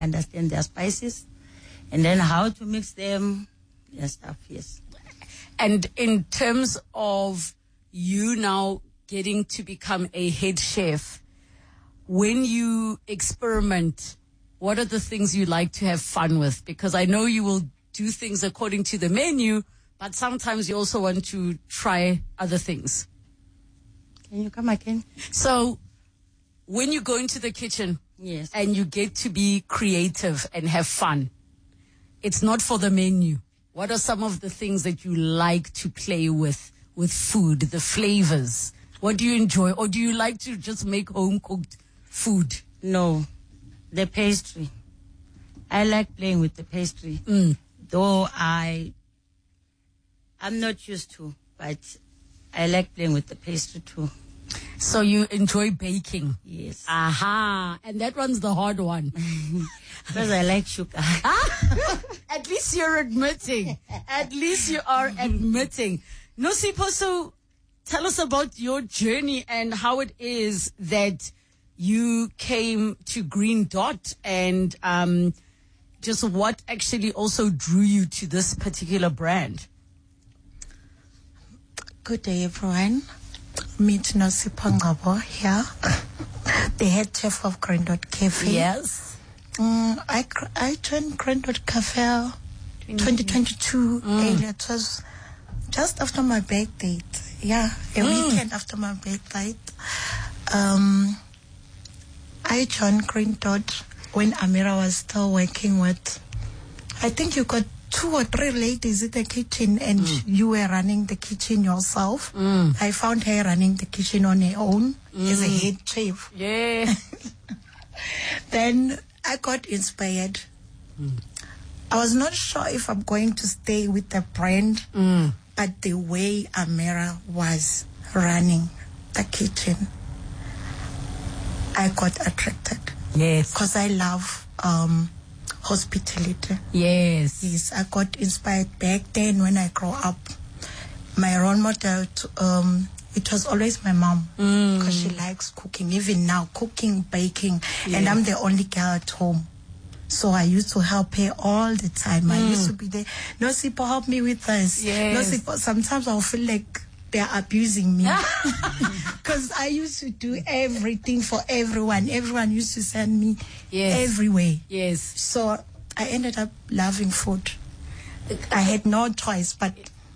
understand their spices, and then how to mix them and stuff. Yes. And in terms of you now getting to become a head chef, when you experiment, what are the things you like to have fun with? Because I know you will do things according to the menu, but sometimes you also want to try other things. Can you come again? So when you go into the kitchen, Yes. and you get to be creative and have fun, it's not for the menu. What are some of the things that you like to play with food, the flavors? What do you enjoy? Or do you like to just make home-cooked food? No, the pastry. I like playing with the pastry. Though I'm not used to, but I like playing with the pastry too. So you enjoy baking? Yes. Aha. And that one's the hard one. Because I like sugar. At least you're admitting. At least you are admitting. Nosipho, so tell us about your journey and how it is that you came to Green Dot, and just what actually also drew you to this particular brand. Good day, everyone. Meet Nosipho Ngabo here, the head chef of Green Dot Cafe. Yes. I joined Green Dot Cafe 2022 earlier. It was just after my birthday. Yeah, a weekend after my birthday. I joined Green Dot when Amira was still working with, I think you got 2 or 3 ladies in the kitchen, and you were running the kitchen yourself. I found her running the kitchen on her own as a head chef. Yeah. Then I got inspired. I was not sure if I'm going to stay with the brand, but the way Amira was running the kitchen, I got attracted. Yes. Because I love hospitality. Yes. Yes, I got inspired back then when I grew up. My role model, it was always my mom, because she likes cooking. Even now, cooking, baking, and I'm the only girl at home. So I used to help her all the time. I used to be there. Nosipho, help me with this. Yes. Nosipho, sometimes I'll feel like they're abusing me. Because I used to do everything for everyone. Everyone used to send me everywhere. Yes. So I ended up loving food. I had no choice, but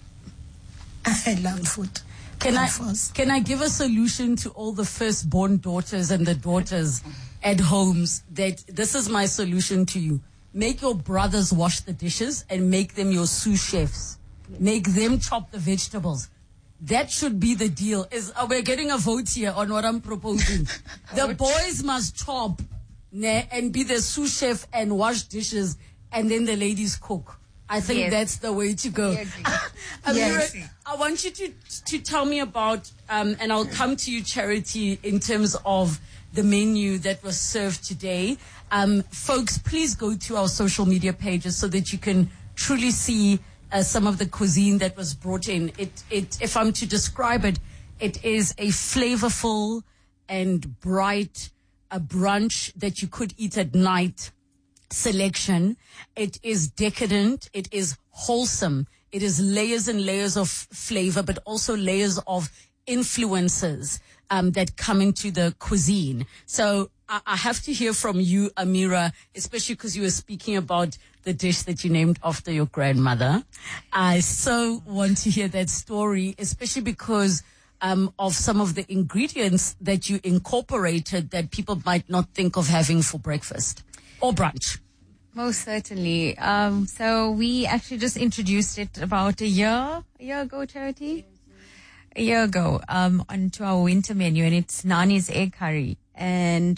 I love food. Can I give a solution to all the firstborn daughters and the daughters at homes, that this is my solution to you? Make your brothers wash the dishes and make them your sous chefs. Make them chop the vegetables. That should be the deal. We're getting a vote here on what I'm proposing. The boys must chop and be the sous chef and wash dishes, and then the ladies cook. I think that's the way to go. Amira, I want you to tell me about, and I'll come to you, Charity, in terms of the menu that was served today. Folks, please go to our social media pages so that you can truly see some of the cuisine that was brought in. If I'm to describe it, it is a flavorful and bright brunch that you could eat at night selection. It is decadent. It is wholesome. It is layers and layers of flavor, but also layers of influences that come into the cuisine. So I have to hear from you, Amira, especially because you were speaking about the dish that you named after your grandmother. I so want to hear that story, especially because of some of the ingredients that you incorporated that people might not think of having for breakfast or brunch. Most certainly. So we actually just introduced it about a year ago, Charity? A year ago, onto our winter menu, and it's Nani's egg curry. And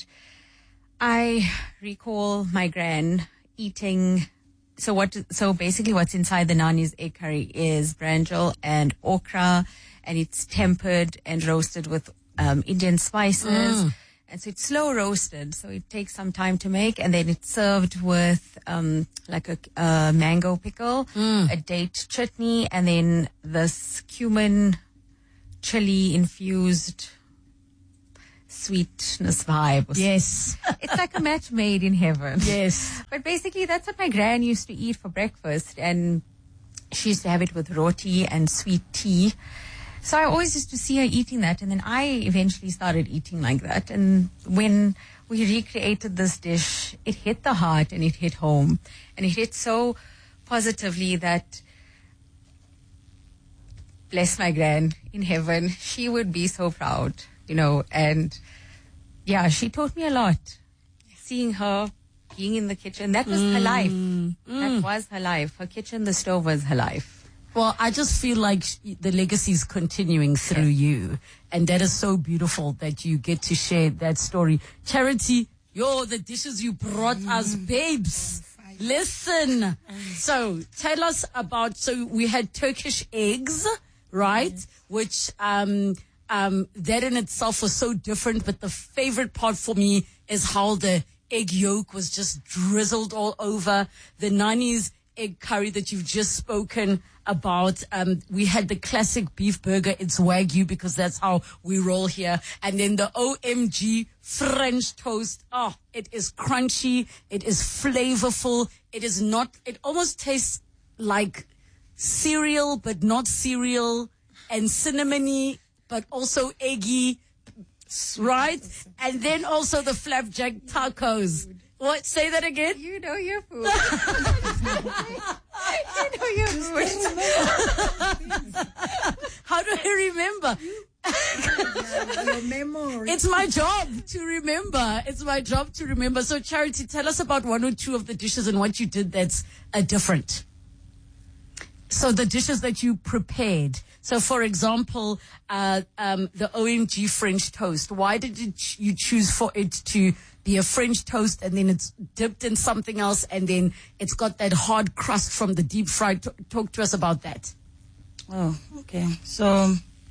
I recall my gran eating, so basically what's inside the Nani's egg curry is brinjal and okra, and it's tempered and roasted with Indian spices. And so it's slow roasted, so it takes some time to make, and then it's served with like a mango pickle, a date chutney, and then this cumin chili infused sweetness vibe. Yes. It's like a match made in heaven. Yes. But basically, that's what my gran used to eat for breakfast. And she used to have it with roti and sweet tea. So I always used to see her eating that. And then I eventually started eating like that. And when we recreated this dish, it hit the heart and it hit home. And it hit so positively that, bless my gran in heaven, she would be so proud, and yeah, she taught me a lot. Seeing her being in the kitchen, that was her life. That was her life. Her kitchen, the stove was her life. Well, I just feel like the legacy is continuing through you. And that is so beautiful that you get to share that story. Charity, the dishes you brought us, babes. Listen. So tell us about, we had Turkish eggs, right? Yes. Which, that in itself was so different. But the favorite part for me is how the egg yolk was just drizzled all over. The Nani's egg curry that you've just spoken about. We had the classic beef burger. It's Wagyu because that's how we roll here. And then the OMG French toast. Oh, it is crunchy. It is flavorful. It almost tastes like cereal, but not cereal, and cinnamony, but also eggy, right? And then also the flapjack tacos. What? Say that again? You know your food. You know your food. How do I remember? Your memory. It's my job to remember. So Charity, tell us about one or two of the dishes and what you did that's different. So the dishes that you prepared. So for example, the OMG French toast. Why did you choose for it to be a French toast and then it's dipped in something else and then it's got that hard crust from the deep fried? Talk to us about that. Oh, okay. So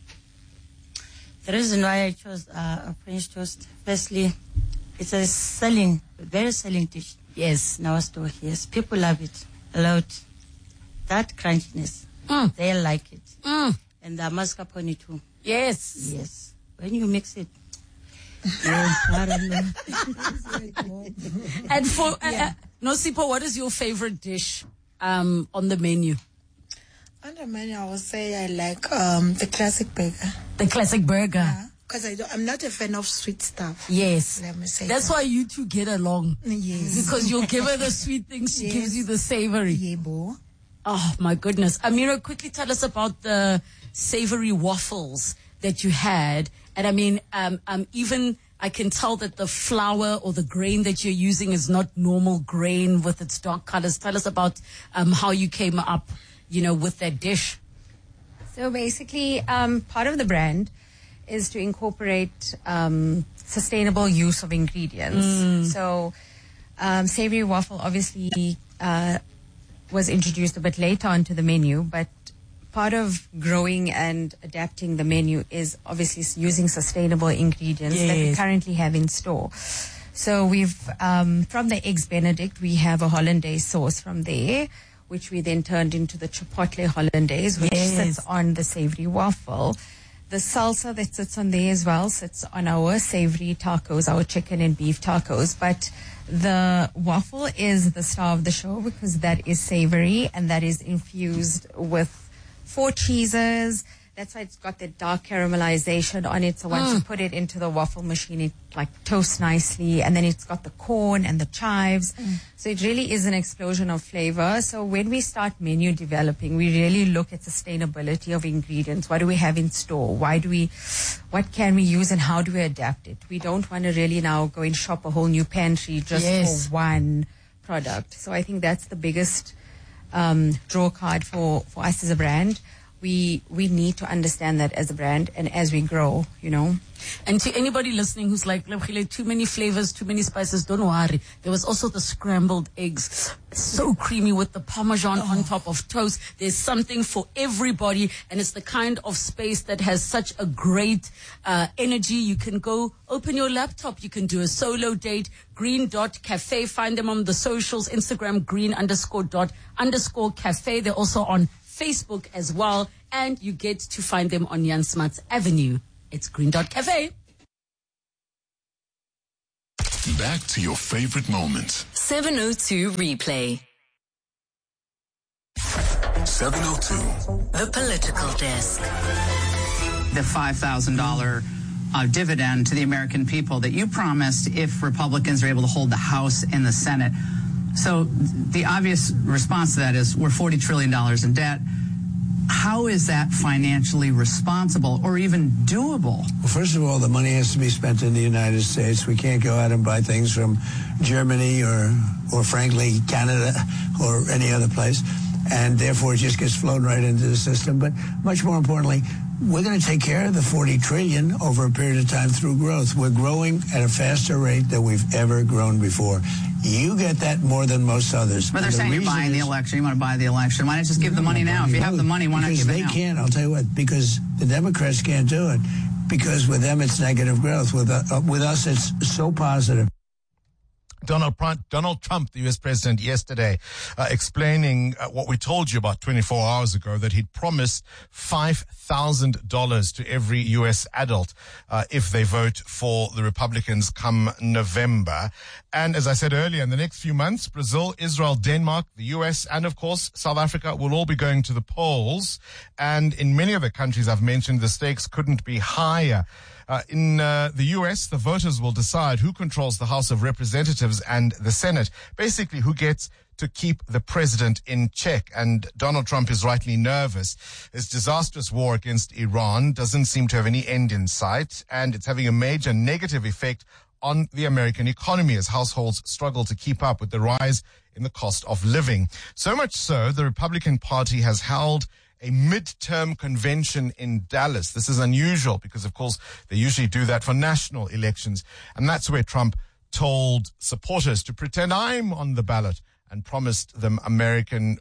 the reason why I chose a French toast, firstly, it's a very selling dish. Yes. In our store, yes. People love it a lot. That crunchiness, they like it. And the mascarpone too. Yes. Yes. When you mix it, I don't know. And for Nosipho, what is your favorite dish on the menu? On the menu, I would say I like the classic burger. The classic burger. Yeah, because I'm not a fan of sweet stuff. Yes. Let me say that's that. why you two get along. Yes. Because you'll give her the sweet things, she gives you the savory. Yeah, bo. Oh, my goodness. Amira, quickly tell us about the savory waffles that you had. And I mean, even I can tell that the flour or the grain that you're using is not normal grain with its dark colors. Tell us about how you came up, with that dish. So basically, part of the brand is to incorporate sustainable use of ingredients. So savory waffle obviously was introduced a bit later onto the menu, but part of growing and adapting the menu is obviously using sustainable ingredients that we currently have in store. So we've, from the Eggs Benedict, we have a hollandaise sauce from there, which we then turned into the chipotle hollandaise, which sits on the savory waffle. The salsa that sits on there as well sits on our savory tacos, our chicken and beef tacos. But the waffle is the star of the show because that is savory and that is infused with 4 cheeses. That's why it's got that dark caramelization on it. So once you put it into the waffle machine, it toasts nicely. And then it's got the corn and the chives. So it really is an explosion of flavor. So when we start menu developing, we really look at sustainability of ingredients. What do we have in store? What can we use and how do we adapt it? We don't want to really now go and shop a whole new pantry just for one product. So I think that's the biggest draw card for us as a brand. We need to understand that as a brand and as we grow, And to anybody listening who's like, too many flavors, too many spices, don't worry. There was also the scrambled eggs. So creamy with the Parmesan on top of toast. There's something for everybody. And it's the kind of space that has such a great energy. You can go open your laptop. You can do a solo date. Green.cafe. Find them on the socials. Instagram, green_dot_cafe. They're also on Facebook as well, and you get to find them on Jan Smuts Avenue. It's Green.Cafe. Back to your favorite moments. 702 replay. 702. The Political Desk. The $5,000 dividend to the American people that you promised if Republicans are able to hold the House and the Senate. So the obvious response to that is we're $40 trillion in debt. How is that financially responsible or even doable? Well, first of all, the money has to be spent in the United States. We can't go out and buy things from Germany or frankly, Canada or any other place. And therefore, it just gets flown right into the system. But much more importantly, we're going to take care of the $40 trillion over a period of time through growth. We're growing at a faster rate than we've ever grown before. You get that more than most others. But they're saying you're buying the election. You want to buy the election. Why not just give the money now? If you have the money, why not give it now? Because they can't. I'll tell you what. Because the Democrats can't do it. Because with them, it's negative growth. With us, it's so positive. Donald Trump, the U.S. president, yesterday explaining what we told you about 24 hours ago, that he'd promised $5,000 to every U.S. adult if they vote for the Republicans come November. And as I said earlier, in the next few months, Brazil, Israel, Denmark, the U.S., and of course, South Africa will all be going to the polls. And in many other countries I've mentioned, the stakes couldn't be higher. In the U.S., the voters will decide who controls the House of Representatives and the Senate, basically who gets to keep the president in check. And Donald Trump is rightly nervous. His disastrous war against Iran doesn't seem to have any end in sight, and it's having a major negative effect on the American economy as households struggle to keep up with the rise in the cost of living. So much so, the Republican Party has held a midterm convention in Dallas. This is unusual because, of course, they usually do that for national elections. And that's where Trump told supporters to pretend I'm on the ballot and promised them American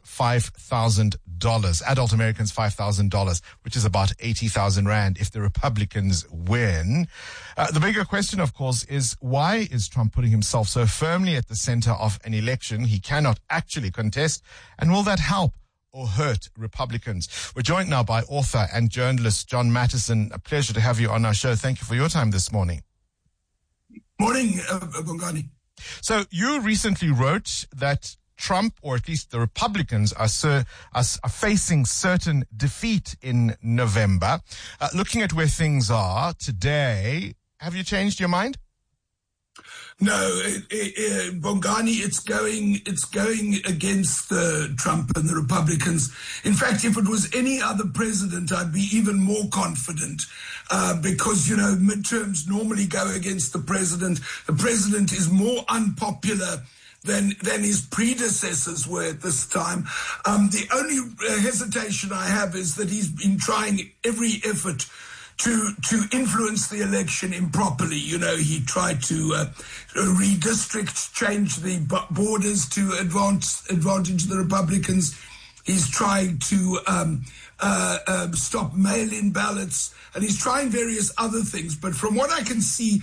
$5,000, adult Americans $5,000, which is about 80,000 Rand if the Republicans win. The bigger question, of course, is why is Trump putting himself so firmly at the center of an election he cannot actually contest? And will that help or hurt Republicans? We're joined now by author and journalist John Mattison. A pleasure to have you on our show. Thank you for your time this morning. Morning, Bongani. So you recently wrote that Trump, or at least the Republicans, are facing certain defeat in November. Looking at where things are today, have you changed your mind? No, Bongani, it's going against Trump and the Republicans. In fact, if it was any other president, I'd be even more confident because, midterms normally go against the president. The president is more unpopular than his predecessors were at this time. The only hesitation I have is that he's been trying every effort to influence the election improperly. He tried to redistrict, change the borders to advantage the Republicans. He's trying to stop mail-in ballots, and he's trying various other things. But from what I can see,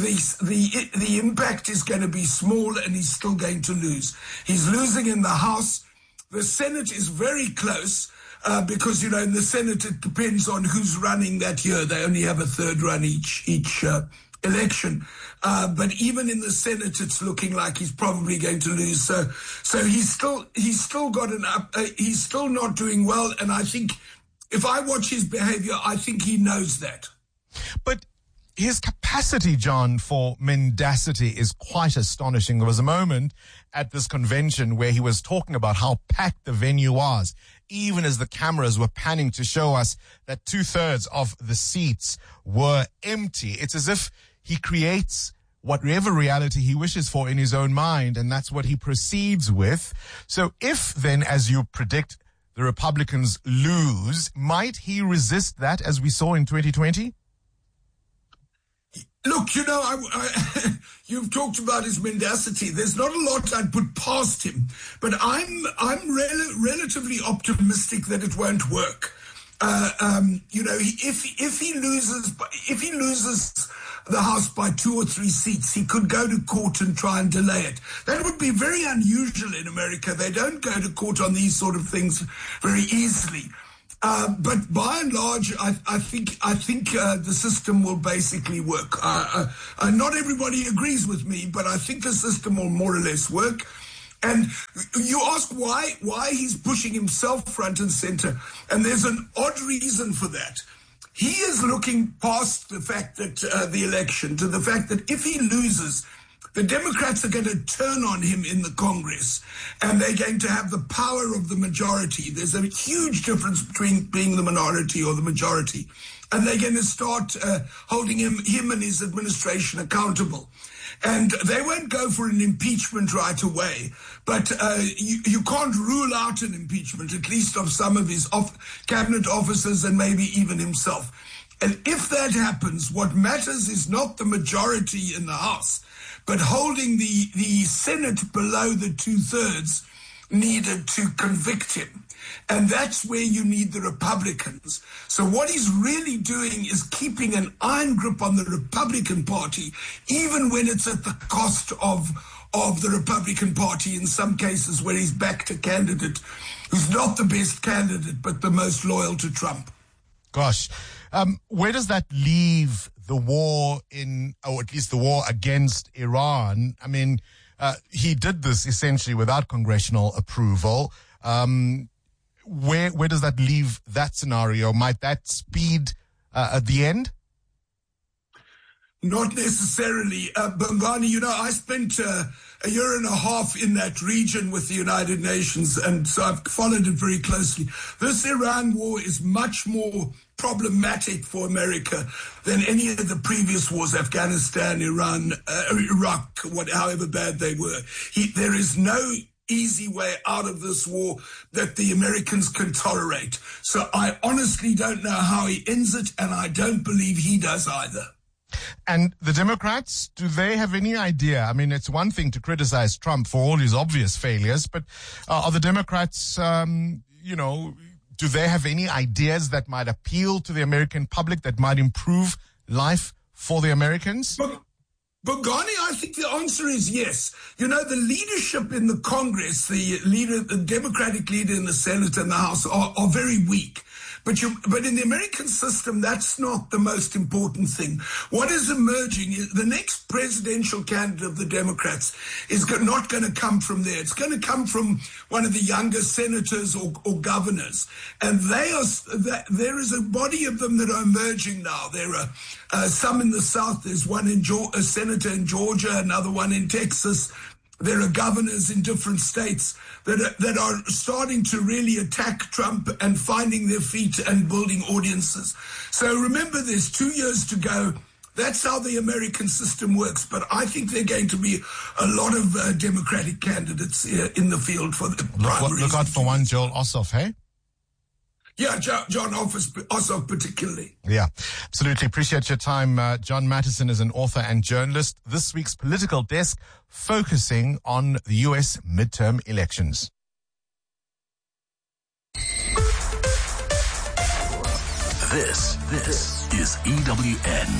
the impact is going to be small, and he's still going to lose. He's losing in the House. The Senate is very close. Because, in the Senate, it depends on who's running that year. They only have a third run each election. But even in the Senate, it's looking like he's probably going to lose. So he's still got he's still not doing well. And I think if I watch his behavior, I think he knows that. But his capacity, John, for mendacity is quite astonishing. There was a moment at this convention where he was talking about how packed the venue was, even as the cameras were panning to show us that 2/3 of the seats were empty. It's as if he creates whatever reality he wishes for in his own mind, and that's what he proceeds with. So if then, as you predict, the Republicans lose, might he resist that as we saw in 2020? Look, you've talked about his mendacity. There's not a lot I'd put past him, but I'm relatively optimistic that it won't work. If he loses the House by 2 or 3 seats, he could go to court and try and delay it. That would be very unusual in America. They don't go to court on these sort of things very easily. But by and large, I think the system will basically work. Not everybody agrees with me, but I think the system will more or less work. And you ask why he's pushing himself front and center, and there's an odd reason for that. He is looking past the fact that the election to the fact that if he loses, the Democrats are going to turn on him in the Congress, and they're going to have the power of the majority. There's a huge difference between being the minority or the majority. And they're going to start holding him and his administration accountable. And they won't go for an impeachment right away. But you can't rule out an impeachment, at least of some of his cabinet officers and maybe even himself. And if that happens, what matters is not the majority in the House, but holding the Senate below the 2/3 needed to convict him. And that's where you need the Republicans. So what he's really doing is keeping an iron grip on the Republican Party, even when it's at the cost of the Republican Party in some cases where he's backed a candidate who's not the best candidate, but the most loyal to Trump. Gosh, where does that leave the war or at least the war against Iran? I mean, he did this essentially without congressional approval. Where does that leave that scenario? Might that speed at the end? Not necessarily. Bongani, I spent a year and a half in that region with the United Nations, and so I've followed it very closely. This Iran war is much more problematic for America than any of the previous wars, Afghanistan, Iran, Iraq, however bad they were. There is no easy way out of this war that the Americans can tolerate. So I honestly don't know how he ends it, and I don't believe he does either. And the Democrats, do they have any idea? I mean, it's one thing to criticize Trump for all his obvious failures, but are the Democrats, do they have any ideas that might appeal to the American public, that might improve life for the Americans? Bongani, I think the answer is yes. The leadership in the Congress, the Democratic leader in the Senate and the House are very weak. But in the American system, that's not the most important thing. What is emerging is the next presidential candidate of the Democrats is not going to come from there. It's going to come from one of the younger senators or governors. And there is a body of them that are emerging now. There are some in the South. There's one a senator in Georgia, another one in Texas. There are governors in different states that are starting to really attack Trump and finding their feet and building audiences. So remember, there's 2 years to go. That's how the American system works. But I think there are going to be a lot of Democratic candidates in the field for the primaries. Look out for one, Joel Ossoff, hey? Yeah, John Ossoff particularly. Yeah, absolutely. Appreciate your time. John Mattison is an author and journalist. This week's Political Desk focusing on the U.S. midterm elections. This is EWN.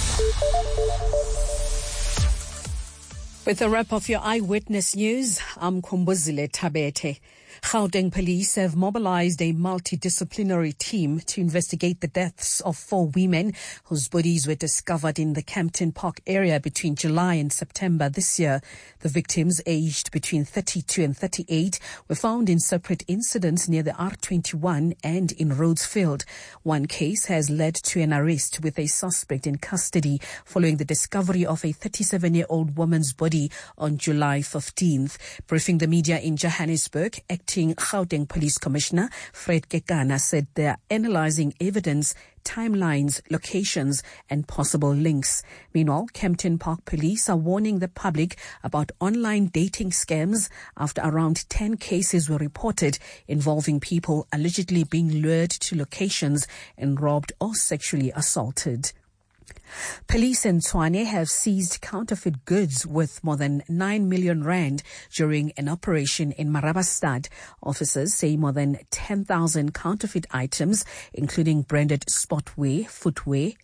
With a wrap of your Eyewitness News, I'm Kumbuzile Tabete. Gauteng police have mobilized a multidisciplinary team to investigate the deaths of 4 women whose bodies were discovered in the Kempton Park area between July and September this year. The victims, aged between 32 and 38, were found in separate incidents near the R21 and in Rhodesfield. One case has led to an arrest with a suspect in custody following the discovery of a 37-year-old woman's body on July 15th. Briefing the media in Johannesburg, acting Gauteng Police Commissioner Fred Kekana said they are analyzing evidence, timelines, locations and possible links. Meanwhile, Kempton Park Police are warning the public about online dating scams after around 10 cases were reported involving people allegedly being lured to locations and robbed or sexually assaulted. Police in Tshwane have seized counterfeit goods worth more than 9 million rand during an operation in Marabastad. Officers say more than 10,000 counterfeit items, including branded sportwear, footwear,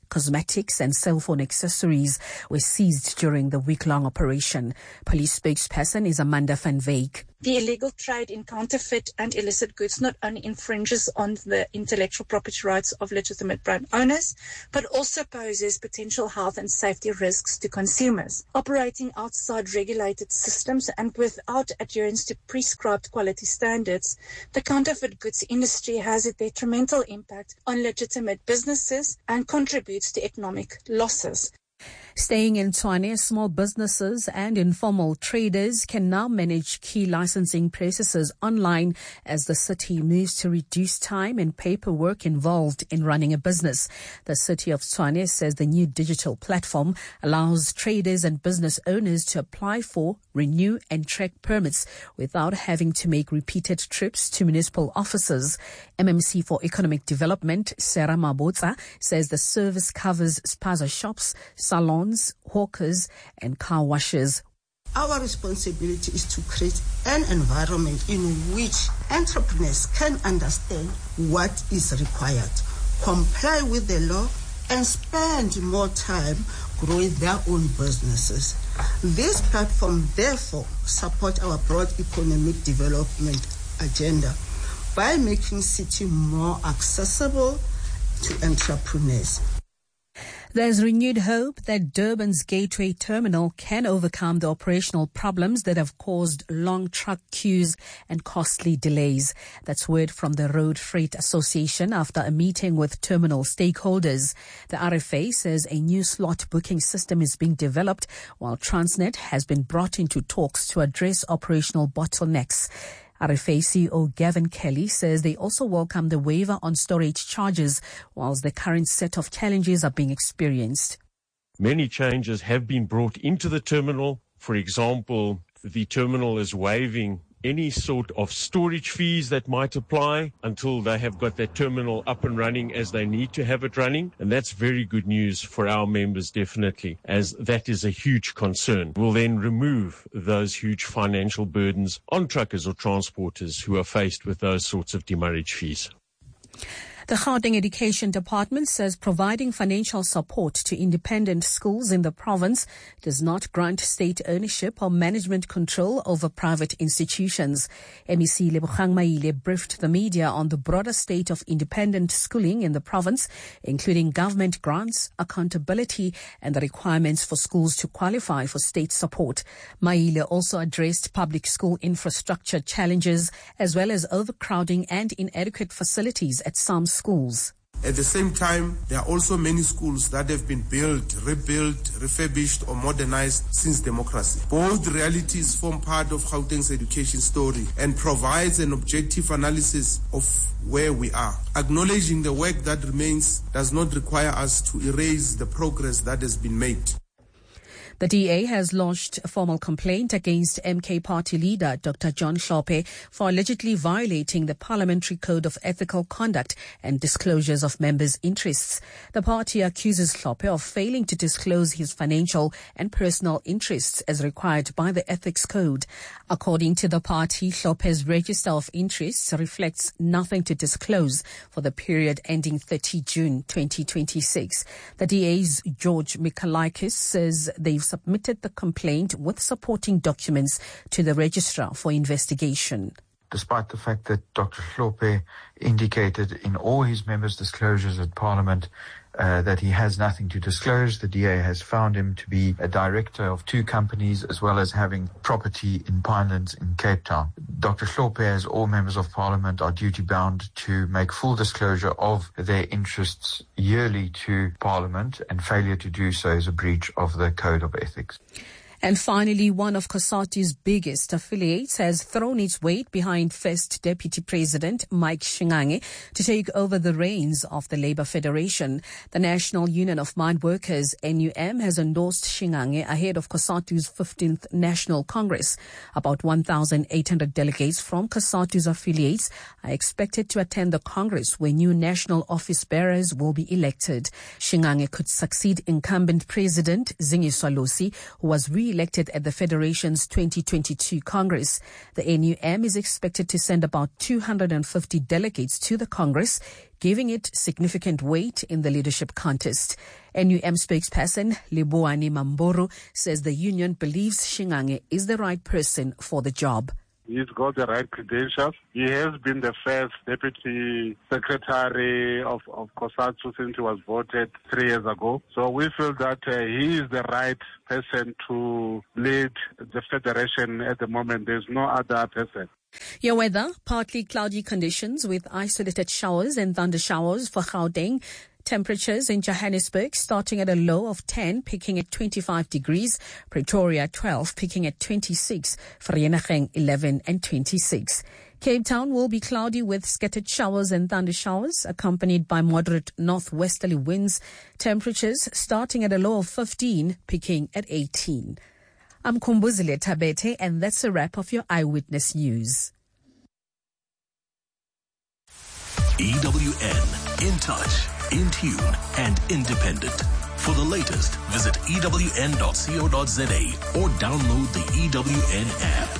cosmetics and cell phone accessories were seized during the week-long operation. Police spokesperson is Amanda van Wyk. The illegal trade in counterfeit and illicit goods not only infringes on the intellectual property rights of legitimate brand owners, but also poses potential health and safety risks to consumers. Operating outside regulated systems and without adherence to prescribed quality standards, the counterfeit goods industry has a detrimental impact on legitimate businesses and contributes to economic losses. Staying in Tshwane, small businesses and informal traders can now manage key licensing processes online as the city moves to reduce time and paperwork involved in running a business. The city of Tshwane says the new digital platform allows traders and business owners to apply for, renew and track permits without having to make repeated trips to municipal offices. MMC for Economic Development, Sarah Mabotsa, says the service covers spaza shops, salons, hawkers and car washes. Our responsibility is to create an environment in which entrepreneurs can understand what is required, comply with the law, and spend more time growing their own businesses. This platform, therefore, supports our broad economic development agenda by making city more accessible to entrepreneurs. There's renewed hope that Durban's Gateway Terminal can overcome the operational problems that have caused long truck queues and costly delays. That's word from the Road Freight Association after a meeting with terminal stakeholders. The RFA says a new slot booking system is being developed, while Transnet has been brought into talks to address operational bottlenecks. RFA CEO Gavin Kelly says they also welcome the waiver on storage charges, whilst the current set of challenges are being experienced. Many changes have been brought into the terminal. For example, the terminal is waiving any sort of storage fees that might apply until they have got that terminal up and running as they need to have it running. And that's very good news for our members, definitely, as that is a huge concern. We'll then remove those huge financial burdens on truckers or transporters who are faced with those sorts of demurrage fees. The Gauteng Education Department says providing financial support to independent schools in the province does not grant state ownership or management control over private institutions. MEC Lebogang Maile briefed the media on the broader state of independent schooling in the province, including government grants, accountability, and the requirements for schools to qualify for state support. Maile also addressed public school infrastructure challenges, as well as overcrowding and inadequate facilities at some schools. At the same time, there are also many schools that have been built, rebuilt, refurbished or modernized since democracy. Both realities form part of Gauteng's education story and provides an objective analysis of where we are. Acknowledging the work that remains does not require us to erase the progress that has been made. The DA has lodged a formal complaint against MK party leader Dr. John Hlophe for allegedly violating the Parliamentary Code of Ethical Conduct and disclosures of members' interests. The party accuses Hlophe of failing to disclose his financial and personal interests as required by the Ethics Code. According to the party, Hlophe's register of interests reflects nothing to disclose for the period ending 30 June 2026. The DA's George Mikalakis says they've submitted the complaint with supporting documents to the registrar for investigation. Despite the fact that Dr. Hlophe indicated in all his members' disclosures at Parliament that he has nothing to disclose, the DA has found him to be a director of 2 companies as well as having property in Pinelands in Cape Town. Dr. Hlophe, as all members of Parliament, are duty-bound to make full disclosure of their interests yearly to Parliament, and failure to do so is a breach of the Code of Ethics. And finally, one of COSATU's biggest affiliates has thrown its weight behind First Deputy President Mike Shingange to take over the reins of the Labour Federation. The National Union of Mine Workers, NUM, has endorsed Shingange ahead of COSATU's 15th National Congress. About 1,800 delegates from COSATU's affiliates are expected to attend the Congress, where new national office bearers will be elected. Shingange could succeed incumbent President Zingiswa Losi, who was re be elected at the Federation's 2022 Congress. The NUM is expected to send about 250 delegates to the Congress, giving it significant weight in the leadership contest. NUM spokesperson Leboane Mamboro says the union believes Shingange is the right person for the job. He's got the right credentials. He has been the first deputy secretary of COSATU since he was voted 3 years ago. So we feel that he is the right person to lead the federation at the moment. There's no other person. Your weather, partly cloudy conditions with isolated showers and thunder showers for Gauteng. Temperatures in Johannesburg starting at a low of 10, peaking at 25 degrees. Pretoria 12, peaking at 26. Vereeniging 11 and 26. Cape Town will be cloudy with scattered showers and thunder showers, accompanied by moderate northwesterly winds. Temperatures starting at a low of 15, peaking at 18. I'm Kumbuzile Tabete, and that's a wrap of your Eyewitness News. EWN, in touch, in tune, and independent. For the latest, visit ewn.co.za or download the EWN app.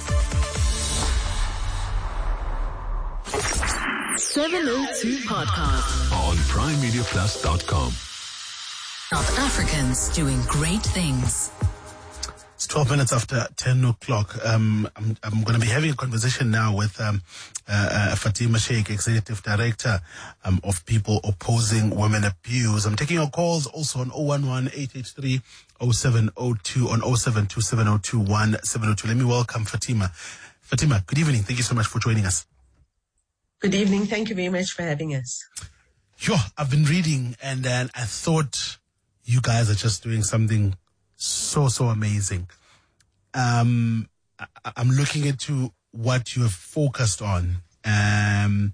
702 Podcast On PrimeMediaPlus.com. South Africans doing great things. It's 12 minutes after 10 o'clock. I'm going to be having a conversation now with Fatima Sheikh, Executive Director of People Opposing Women Abuse. I'm taking your calls also on 011-883-0702, on 0727021702. Let me welcome Fatima. Fatima, good evening. Thank you so much for joining us. Good evening. Thank you very much for having us. Sure. I've been reading and then I thought you guys are just doing something so amazing. I'm looking into what you have focused on, and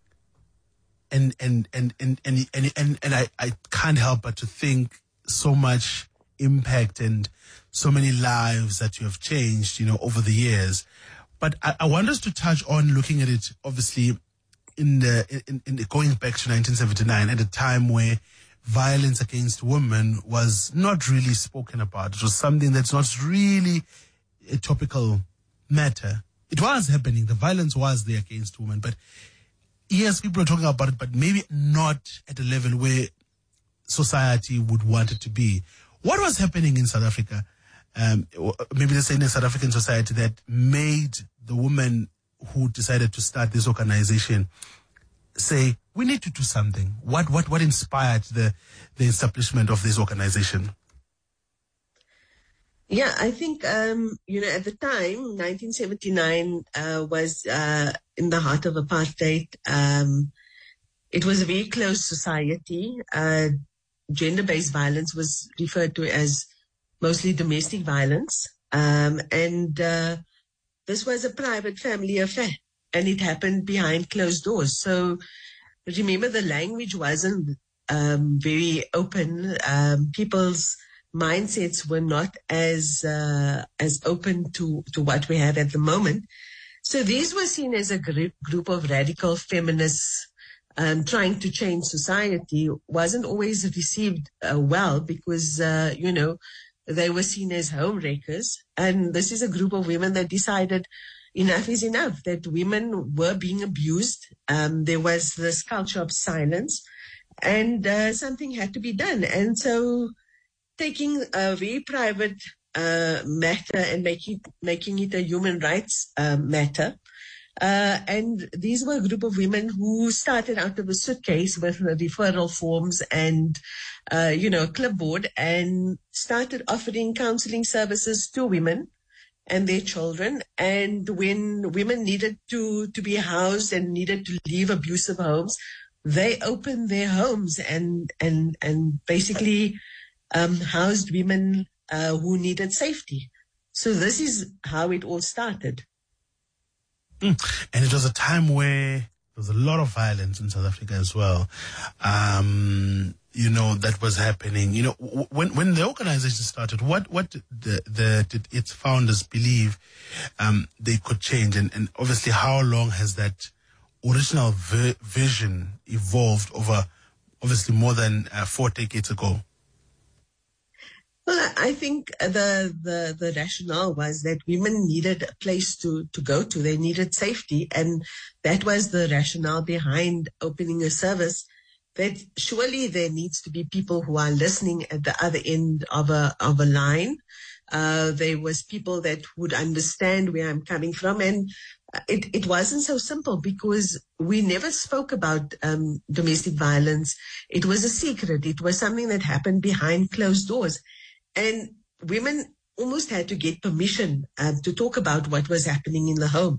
I can't help but to think so much impact and so many lives that you have changed, over the years. But I want us to touch on looking at it, obviously, in going back to 1979, at a time where violence against women was not really spoken about. It was something that's not really a topical matter. It was happening. The violence was there against women. But yes, people are talking about it, but maybe not at a level where society would want it to be. What was happening in South Africa? Maybe let's say in a South African society that made the woman who decided to start this organization say, we need to do something. What inspired the establishment of this organization? Yeah, I think, at the time, 1979 was in the heart of apartheid. It was a very closed society. Gender-based violence was referred to as mostly domestic violence. This was a private family affair. And it happened behind closed doors. So remember, the language wasn't very open. People's mindsets were not as open to what we have at the moment. So these were seen as a group of radical feminists trying to change society. Wasn't always received well because, they were seen as home wreckers. And this is a group of women that decided enough is enough, that women were being abused. There was this culture of silence and something had to be done. And so taking a very private matter and making it a human rights matter. And these were a group of women who started out of a suitcase with referral forms and, a clipboard and started offering counseling services to women and their children. And when women needed to be housed and needed to leave abusive homes, they opened their homes and basically housed women who needed safety. So this is how it all started. And it was a time where there was a lot of violence in South Africa as well. That was happening. When the organization started, what did its founders believe they could change? And obviously, how long has that original vision evolved over, obviously, more than 4 decades ago? Well, I think the rationale was that women needed a place to go to. They needed safety. And that was the rationale behind opening a service, that surely there needs to be people who are listening at the other end of a line. There was people that would understand where I'm coming from. And it wasn't so simple, because we never spoke about domestic violence. It was a secret. It was something that happened behind closed doors. And women almost had to get permission to talk about what was happening in the home.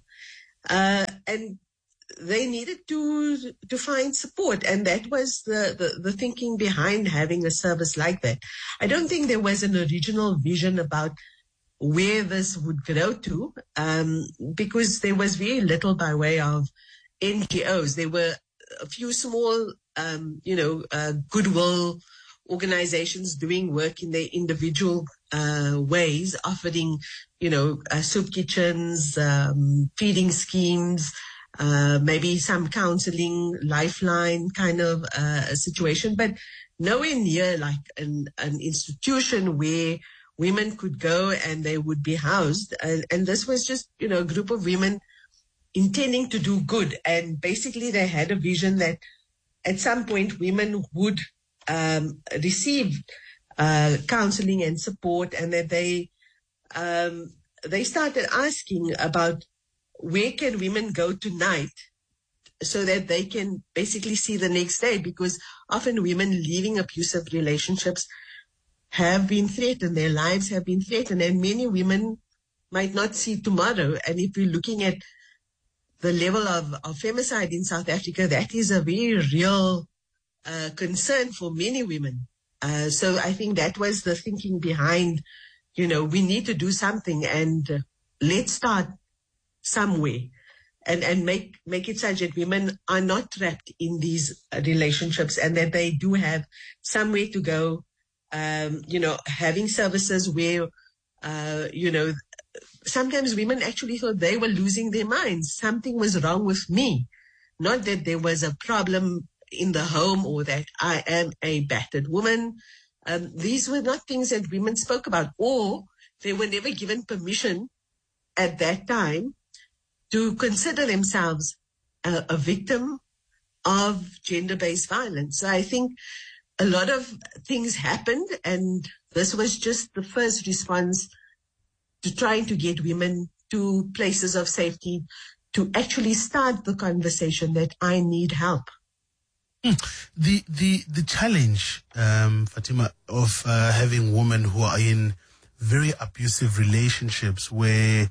And they needed to find support. And that was the thinking behind having a service like that. I don't think there was an original vision about where this would grow to, because there was very little by way of NGOs. There were a few small, goodwill organizations doing work in their individual ways, offering, soup kitchens, feeding schemes, maybe some counseling, lifeline kind of situation, but nowhere near like an institution where women could go and they would be housed. And this was just, a group of women intending to do good. And basically they had a vision that at some point women would receive counseling and support, and that they started asking about where can women go tonight so that they can basically see the next day, because often women leaving abusive relationships have been threatened, their lives have been threatened, and many women might not see tomorrow. And if we're looking at the level of femicide in South Africa, that is a very real concern for many women. So I think that was the thinking behind, we need to do something, and let's start somewhere and make it such that women are not trapped in these relationships, and that they do have somewhere to go, having services where, sometimes women actually thought they were losing their minds. Something was wrong with me. Not that there was a problem in the home or that I am a battered woman. These were not things that women spoke about, or they were never given permission at that time to consider themselves a victim of gender-based violence. So I think a lot of things happened, and this was just the first response to trying to get women to places of safety, to actually start the conversation that I need help. The challenge, Fatima, of having women who are in very abusive relationships where,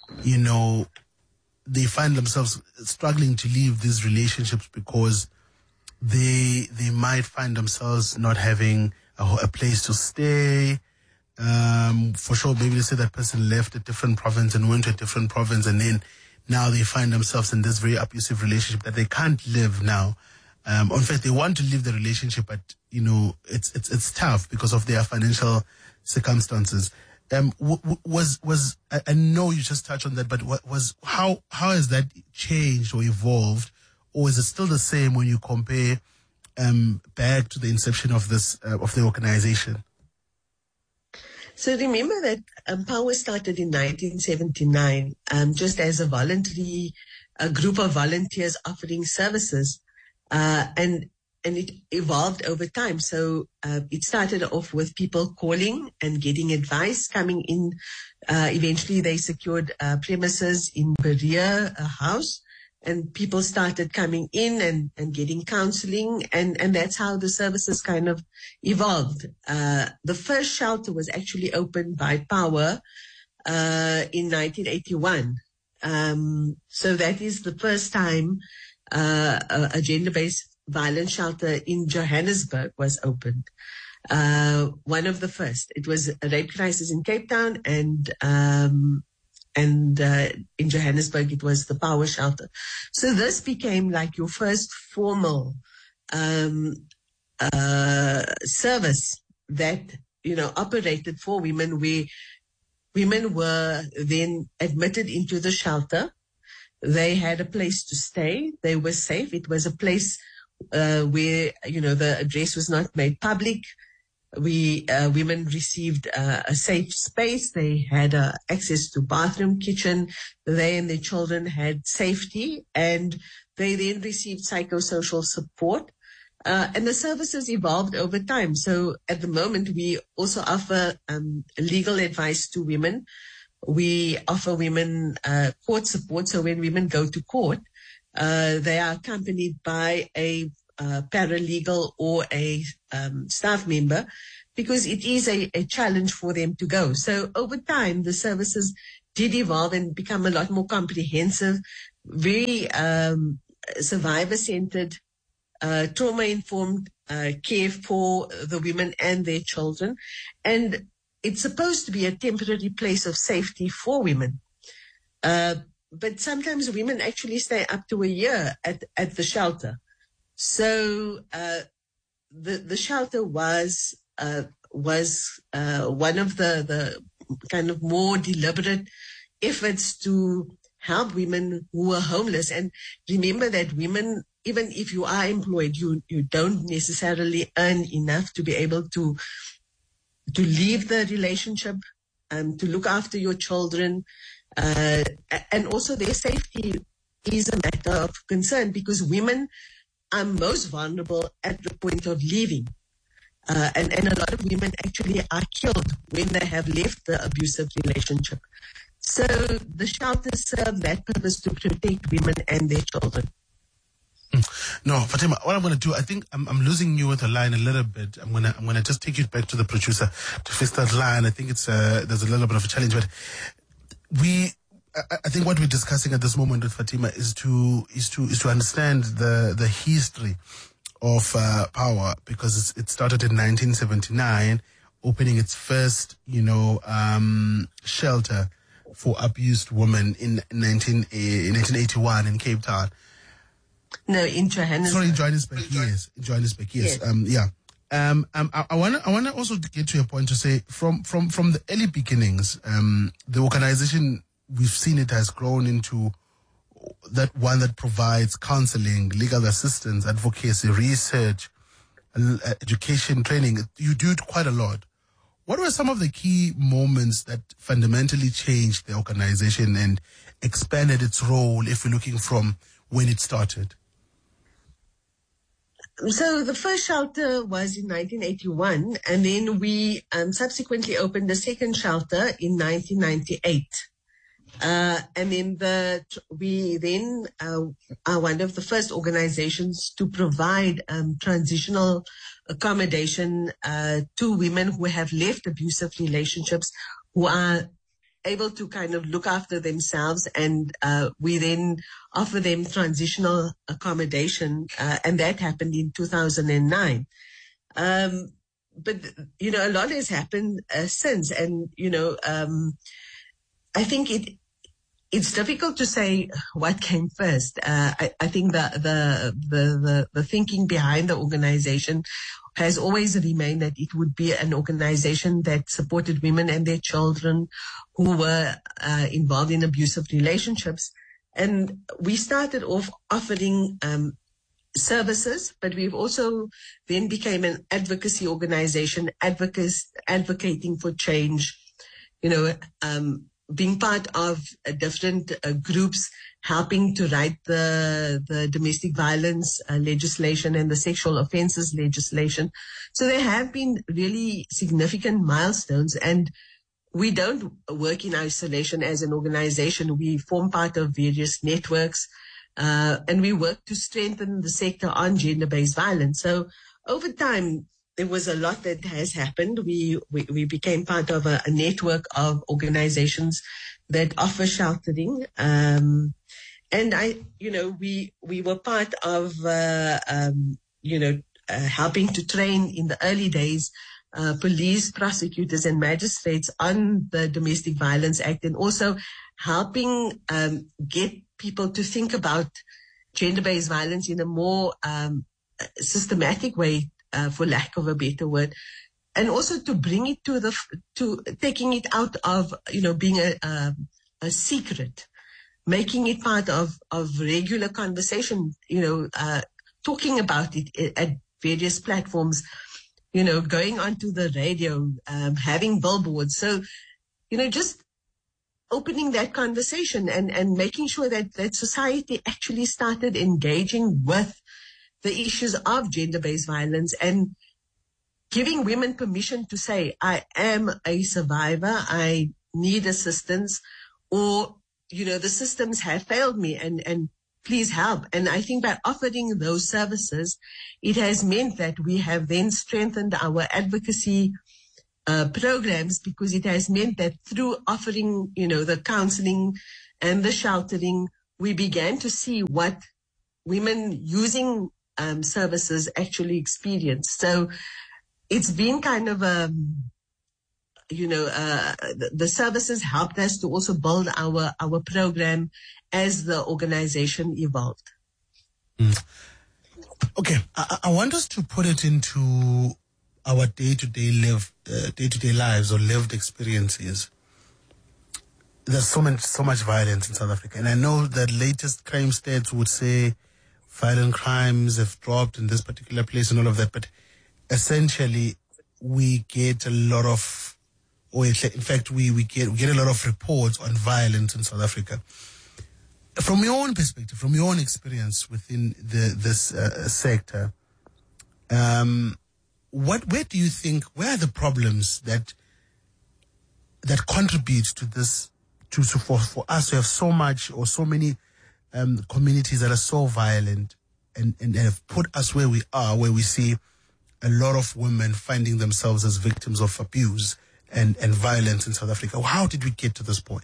they find themselves struggling to leave these relationships because they might find themselves not having a place to stay. For sure, maybe let's say that person left a different province and went to a different province, and then now they find themselves in this very abusive relationship that they can't live now. In fact, they want to leave the relationship, but it's tough because of their financial circumstances. I know you just touched on that, but how has that changed or evolved, or is it still the same when you compare back to the inception of this of the organization? So remember that Power started in 1979, just as a group of volunteers offering services. And it evolved over time. So it started off with people calling and getting advice, coming in. Eventually they secured premises in Berea, a house, and people started coming in and getting counseling, and that's how the services kind of evolved. The first shelter was actually opened by Power in 1981. So that is the first time a gender-based violence shelter in Johannesburg was opened. One of the first. It was a rape crisis in Cape Town, and in Johannesburg it was the Power shelter. So this became like your first formal service that operated for women, where women were then admitted into the shelter. They had a place to stay. They were safe. It was a place where, the address was not made public. Women received a safe space. They had access to bathroom, kitchen. They and their children had safety, and they then received psychosocial support. And the services evolved over time. So at the moment, we also offer legal advice to women. We offer women court support. So when women go to court, they are accompanied by a paralegal or a staff member, because it is a challenge for them to go. So over time, the services did evolve and become a lot more comprehensive, very survivor-centered, trauma-informed care for the women and their children. And it's supposed to be a temporary place of safety for women. But sometimes women actually stay up to a year at the shelter. So the shelter was one of the kind of more deliberate efforts to help women who are homeless. And remember that women, even if you are employed, you don't necessarily earn enough to be able to leave the relationship, to look after your children, and also their safety is a matter of concern, because women are most vulnerable at the point of leaving. And a lot of women actually are killed when they have left the abusive relationship. So the shelters serve that purpose, to protect women and their children. No, Fatima, what I'm going to do, I think I'm losing you with the line a little bit. I'm going to just take you back to the producer to fix that line. I think there's a little bit of a challenge, but I think what we're discussing at this moment with Fatima is to understand the history of Power, because it started in 1979, opening its first shelter for abused women in 1981 in Cape Town. No, in Johannesburg. Sorry, in Johannesburg. Yes, in Johannesburg. Yes. I want to also get to a point to say from the early beginnings, the organization, we've seen it has grown into that one that provides counseling, legal assistance, advocacy, research, education, training. You do it quite a lot. What were some of the key moments that fundamentally changed the organization and expanded its role, if we're looking from when it started? So the first shelter was in 1981, and then we subsequently opened the second shelter in 1998. And then we are one of the first organizations to provide transitional accommodation to women who have left abusive relationships, who are able to kind of look after themselves, and we then offer them transitional accommodation, and that happened in 2009. But a lot has happened since, and I think it's difficult to say what came first. I think the thinking behind the organization has always remained that it would be an organization that supported women and their children who were involved in abusive relationships. And we started off offering services, but we've also then became an advocacy organization, advocating for change, being part of different groups, helping to write the domestic violence legislation and the sexual offences legislation. So there have been really significant milestones, and we don't work in isolation as an organization. We form part of various networks, and we work to strengthen the sector on gender-based violence. So over time, there was a lot that has happened. We became part of a network of organizations that offer sheltering. And we were part of, helping to train in the early days, police, prosecutors and magistrates on the Domestic Violence Act, and also helping get people to think about gender-based violence in a more systematic way, for lack of a better word, and also to bring it to taking it out of, being a secret, making it part of regular conversation, talking about it at various platforms. going onto the radio, having billboards. So, just opening that conversation and making sure that society actually started engaging with the issues of gender-based violence and giving women permission to say, I am a survivor, I need assistance, or, the systems have failed me and please help. And I think by offering those services, it has meant that we have then strengthened our advocacy programs, because it has meant that through offering, the counseling and the sheltering, we began to see what women using services actually experience. So it's been kind of the services helped us to also build our program as the organization evolved. Okay, I want us to put it into our day-to-day lives or lived experiences. There's so much violence in South Africa, and I know that latest crime stats would say violent crimes have dropped in this particular place and all of that, but essentially we get a lot of, or in fact we get a lot of reports on violence in South Africa. From your own perspective, from your own experience within this sector, where do you think, where are the problems that contribute to this, for us to have so much or so many communities that are so violent and have put us where we are, where we see a lot of women finding themselves as victims of abuse and violence in South Africa? How did we get to this point?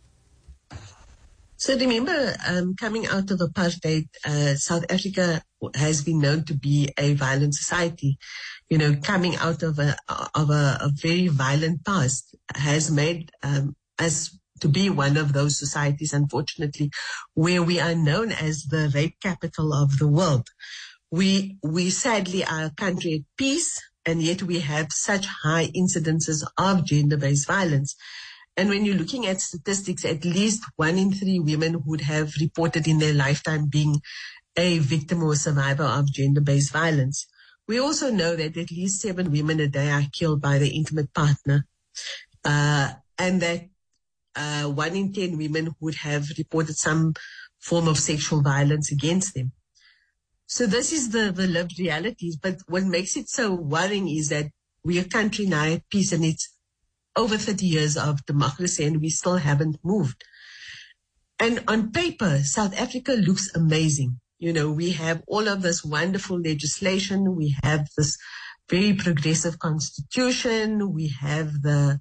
So remember, coming out of apartheid, South Africa has been known to be a violent society. Coming out of a very violent past has made us to be one of those societies, unfortunately, where we are known as the rape capital of the world. We sadly are a country at peace, and yet we have such high incidences of gender-based violence. And when you're looking at statistics, at least 1 in 3 women would have reported in their lifetime being a victim or survivor of gender-based violence. We also know that at least 7 women a day are killed by their intimate partner, and that 1 in 10 women would have reported some form of sexual violence against them. So this is the lived realities. But what makes it so worrying is that we're a country now at peace, and it's over 30 years of democracy, and we still haven't moved. And on paper, South Africa looks amazing. We have all of this wonderful legislation. We have this very progressive constitution. We have the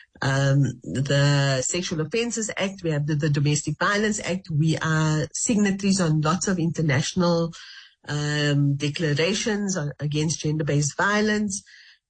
Sexual Offences Act. We have the Domestic Violence Act. We are signatories on lots of international declarations against gender-based violence.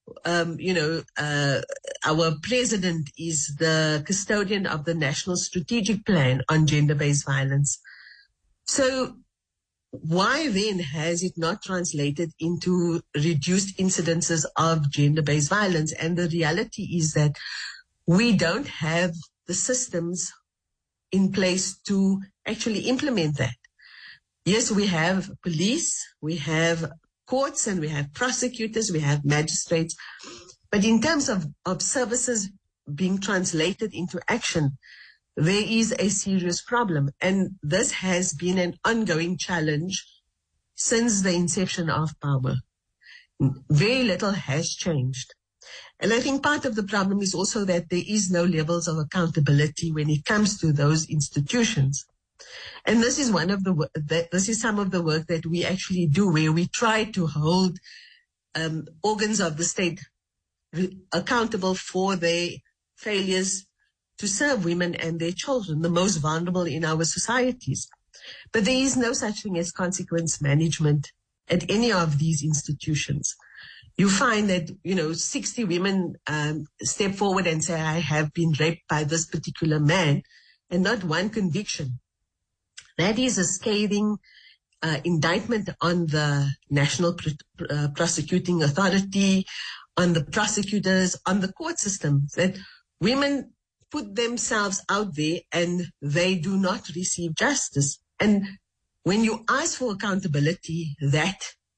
Our president is the custodian of the National Strategic Plan on Gender-Based Violence. So why then has it not translated into reduced incidences of gender-based violence? And the reality is that we don't have the systems in place to actually implement that. Yes, we have police, we have courts, and we have prosecutors, we have magistrates. But in terms of services being translated into action, there is a serious problem. And this has been an ongoing challenge since the inception of power. Very little has changed. And I think part of the problem is also that there is no levels of accountability when it comes to those institutions. And this is this is some of the work that we actually do, where we try to hold organs of the state accountable for their failures to serve women and their children, the most vulnerable in our societies. But there is no such thing as consequence management at any of these institutions. You find that, 60 women step forward and say, I have been raped by this particular man, and not one conviction. That is a scathing indictment on the National Prosecuting Authority, on the prosecutors, on the court system, that women put themselves out there and they do not receive justice. And when you ask for accountability, that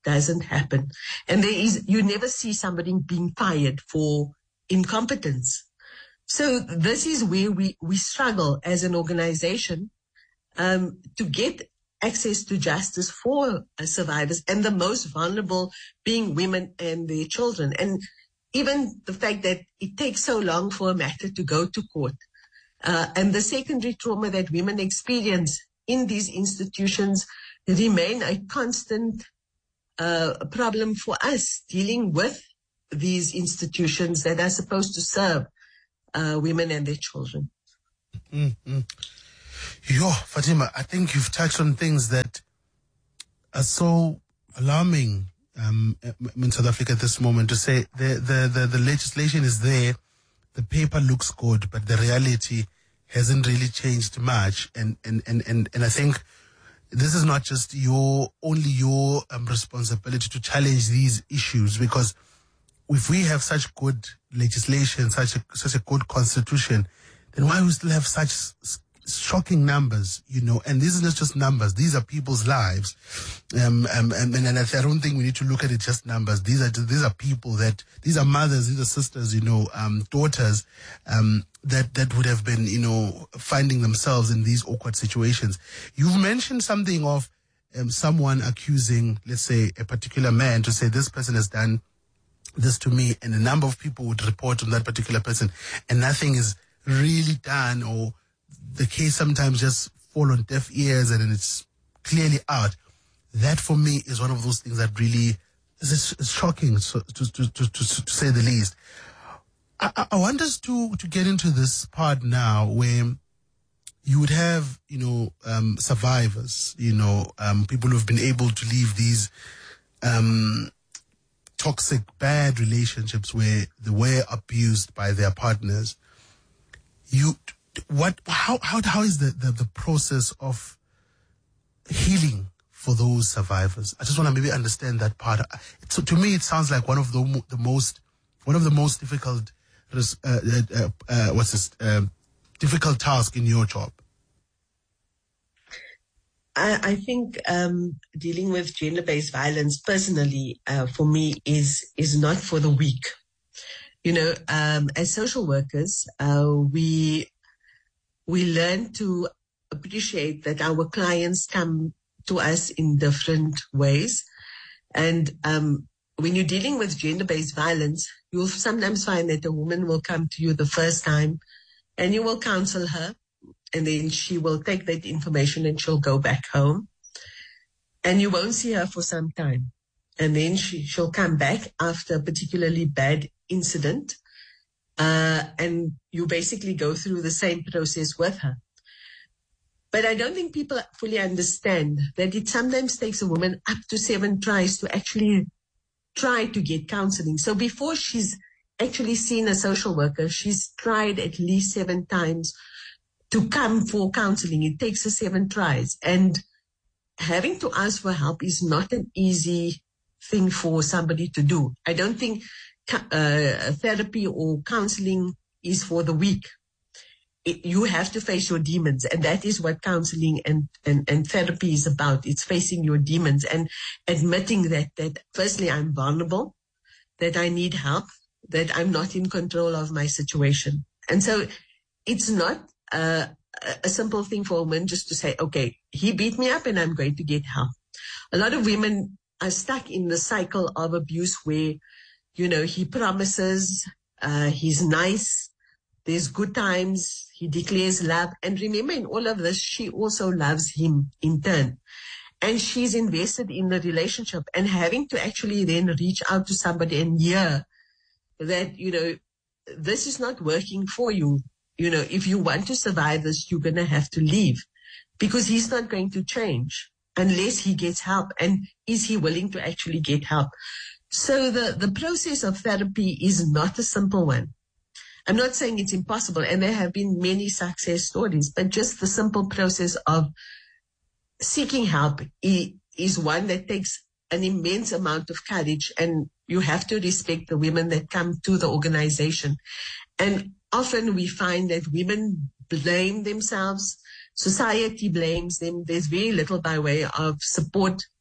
doesn't happen. And you never see somebody being fired for incompetence. So this is where we struggle as an organization to get access to justice for survivors, and the most vulnerable being women and their children. And even the fact that it takes so long for a matter to go to court, and the secondary trauma that women experience in these institutions remain a constant problem for us dealing with these institutions that are supposed to serve women and their children. Mm-hmm. Yo, Fatima, I think you've touched on things that are so alarming in South Africa at this moment. To say the legislation is there, the paper looks good, but the reality hasn't really changed much. And I think this is not just only your responsibility to challenge these issues, because if we have such good legislation, such a good constitution, then why we still have such shocking numbers, and these are not just numbers, these are people's lives. And I don't think we need to look at it just numbers. These are people these are mothers, these are sisters, daughters, that would have been, finding themselves in these awkward situations. You've mentioned something of someone accusing, let's say, a particular man to say this person has done this to me, and a number of people would report on that particular person, and nothing is really done, or the case sometimes just fall on deaf ears and it's clearly out. That for me is one of those things that really is shocking, to say the least. I want us to get into this part now where you would have, survivors, people who have been able to leave these toxic, bad relationships where they were abused by their partners. How is the process of healing for those survivors? I just want to maybe understand that part. So to me, it sounds like one of the most difficult difficult task in your job. I think dealing with gender-based violence personally, for me, is not for the weak. As social workers, we learn to appreciate that our clients come to us in different ways. And when you're dealing with gender-based violence, you'll sometimes find that a woman will come to you the first time and you will counsel her, and then she will take that information and she'll go back home. And you won't see her for some time. And then she'll come back after a particularly bad incident. And you basically go through the same process with her. But I don't think people fully understand that it sometimes takes a woman up to 7 tries to actually try to get counseling. So before she's actually seen a social worker, she's tried at least 7 times to come for counseling. It takes her 7 tries. And having to ask for help is not an easy thing for somebody to do. I don't think therapy or counseling is for the weak. You have to face your demons, and that is what counseling and therapy is about. It's facing your demons and admitting that firstly, I'm vulnerable, that I need help, that I'm not in control of my situation. And so it's not a simple thing for a woman just to say, okay, he beat me up and I'm going to get help. A lot of women are stuck in the cycle of abuse where he promises, he's nice, there's good times, he declares love. And remember, in all of this, she also loves him in turn. And she's invested in the relationship, and having to actually then reach out to somebody and hear that, this is not working for you. If you want to survive this, you're going to have to leave, because he's not going to change unless he gets help. And is he willing to actually get help? So the process of therapy is not a simple one. I'm not saying it's impossible, and there have been many success stories, but just the simple process of seeking help is one that takes an immense amount of courage, and you have to respect the women that come to the organization. And often we find that women blame themselves, society blames them. There's very little by way of support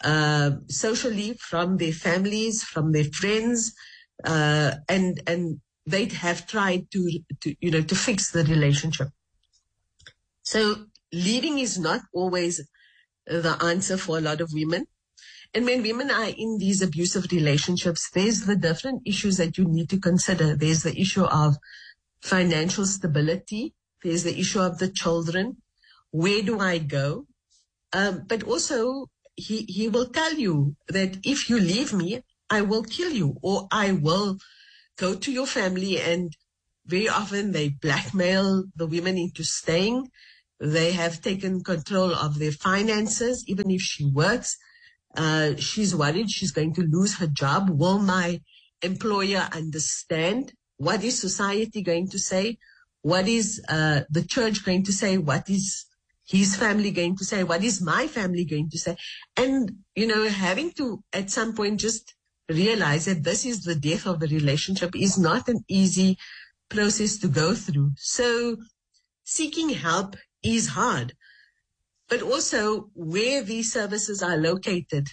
socially from their families, from their friends, and they have tried to fix the relationship. So leaving is not always the answer for a lot of women. And when women are in these abusive relationships, there's the different issues that you need to consider. There's the issue of financial stability. There's the issue of the children. Where do I go? But also, he will tell you that if you leave me, I will kill you, or I will go to your family. And very often they blackmail the women into staying. They have taken control of their finances. Even if she works, she's worried she's going to lose her job. Will my employer understand? What is society going to say? What is the church going to say? What is his family going to say? What is my family going to say? And, having to at some point just realize that this is the death of the relationship is not an easy process to go through. So seeking help is hard. But also where these services are located,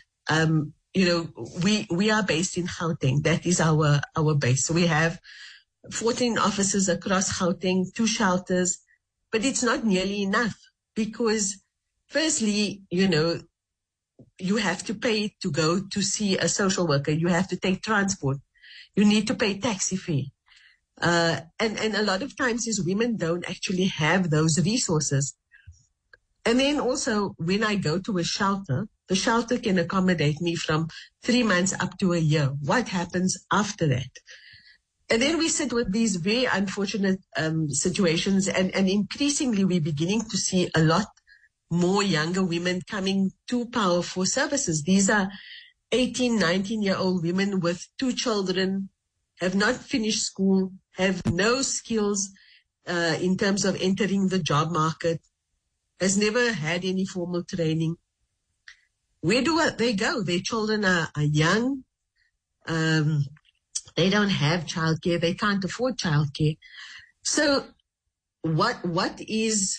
we are based in Gauteng. That is our base. So we have 14 offices across Gauteng, 2 shelters, but it's not nearly enough because firstly, you have to pay to go to see a social worker. You have to take transport. You need to pay taxi fare. And a lot of times these women don't actually have those resources. And then also when I go to a shelter, the shelter can accommodate me from 3 months up to a year. What happens after that? And then we sit with these very unfortunate situations, and increasingly we're beginning to see a lot more younger women coming to Power for services. These are 18, 19-year-old women with 2 children, have not finished school, have no skills in terms of entering the job market, has never had any formal training. Where do they go? Their children are young. They don't have childcare. They can't afford childcare. So what is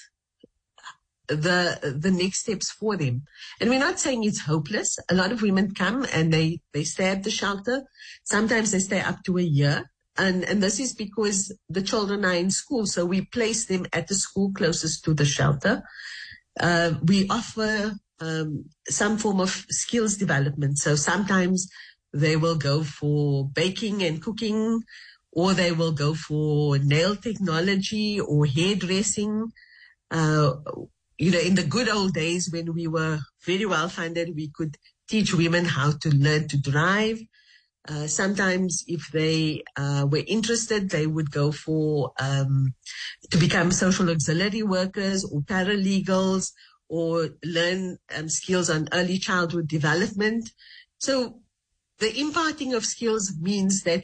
the next steps for them? And we're not saying it's hopeless. A lot of women come and they stay at the shelter. Sometimes they stay up to a year. And this is because the children are in school. So we place them at the school closest to the shelter. We offer some form of skills development. So sometimes they will go for baking and cooking, or they will go for nail technology or hairdressing. In the good old days when we were very well funded, we could teach women how to learn to drive. Sometimes if they were interested, they would go for to become social auxiliary workers or paralegals, or learn skills on early childhood development. So the imparting of skills means that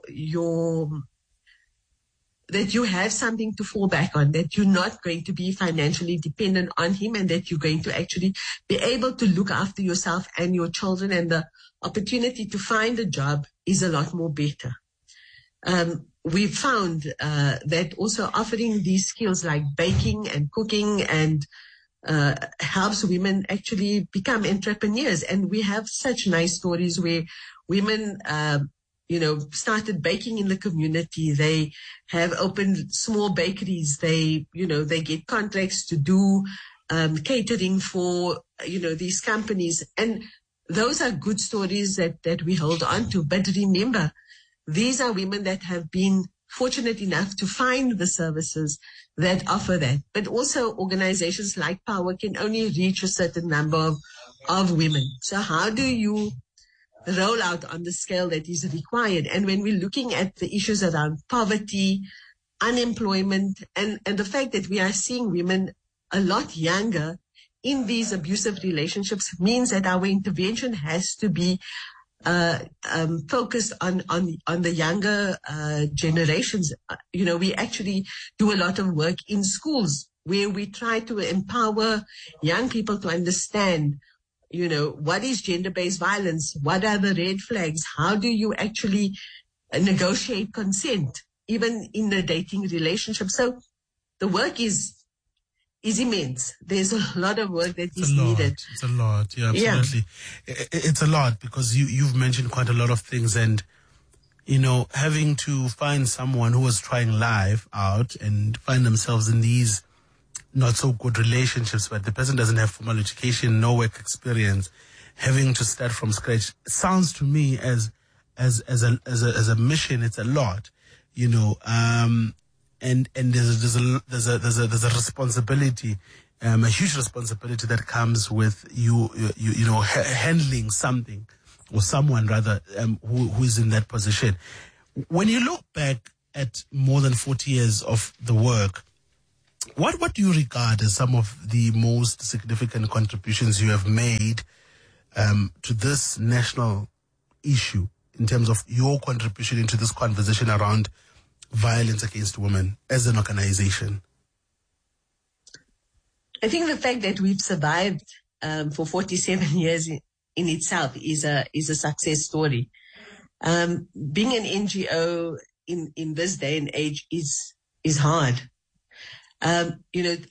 that you have something to fall back on, that you're not going to be financially dependent on him, and that you're going to actually be able to look after yourself and your children, and the opportunity to find a job is a lot more better. We've found that also offering these skills like baking and cooking and helps women actually become entrepreneurs. And we have such nice stories where women started baking in the community. They have opened small bakeries. They get contracts to do catering for, these companies. And those are good stories that we hold on to. But remember, these are women that have been fortunate enough to find the services that offer that. But also organizations like Power can only reach a certain number of women. So how do you roll out on the scale that is required? And when we're looking at the issues around poverty, unemployment, and the fact that we are seeing women a lot younger in these abusive relationships, means that our intervention has to be focused on the younger generations. We actually do a lot of work in schools where we try to empower young people to understand, what is gender-based violence? What are the red flags? How do you actually negotiate consent, even in a dating relationship? So the work is is immense. There's a lot of work that is needed. It's a lot. Yeah, absolutely. Yeah. It's a lot because you've mentioned quite a lot of things, and having to find someone who was trying life out and find themselves in these not so good relationships, but the person doesn't have formal education, no work experience, having to start from scratch. It sounds to me as a mission. It's a lot, and there's a responsibility, a huge responsibility that comes with you handling something or someone rather who is in that position. When you look back at more than 40 years of the work, what do you regard as some of the most significant contributions you have made to this national issue in terms of your contribution into this conversation around violence against women as an organization? I think the fact that we've survived for 47 years in itself is a success story. Being an NGO in this day and age is hard. I